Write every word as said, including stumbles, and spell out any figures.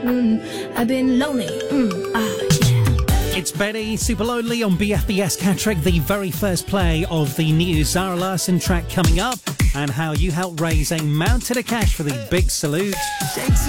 Mm, I've been lonely. Mm, ah, yeah. It's Betty, Super Lonely on B F B S Catterick, the very first play of the new Zara Larsson track coming up, and how you help raise a mountain of cash for the big salute.